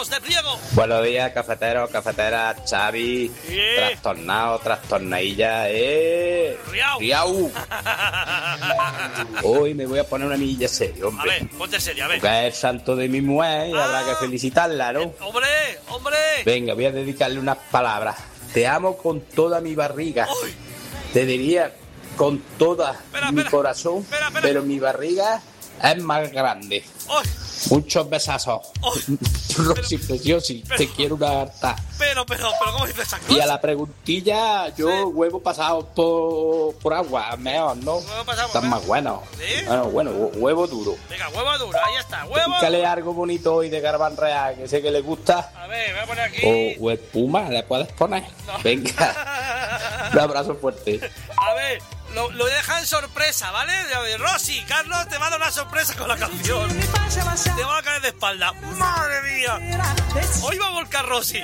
Carlos de Priego. Buenos días, cafeteros, cafeteras, Xavi, trastornado, trastornadilla, Riau. Hoy me voy a poner una milla serio, hombre. A ver, ponte serio, a ver. Porque es el santo de mi mujer y habrá que felicitarla, ¿no? Hombre. Venga, voy a dedicarle unas palabras. Te amo con toda mi barriga. Uy. Te diría con toda mi corazón, pero mi barriga es más grande. Uy. Muchos besazos. Rosy Preciosi, te quiero una harta. Pero, ¿cómo dices esa cosa? Y a la preguntilla, yo huevo pasado por agua, mejor, ¿no? Huevo pasado por Están más buenos. ¿Sí? Bueno, huevo duro. Venga, huevo duro, ahí está, huevo. Pícale algo bonito hoy de Garbán Real, que sé que le gusta. A ver, voy a poner aquí. O espuma, ¿le puedes poner? No. Venga, un abrazo fuerte. A ver, lo dejan sorpresa, ¿vale? Rosy, Carlos te va a dar una sorpresa con la canción. Te va a caer de espalda. ¡Madre mía! Hoy va a volcar Rosy.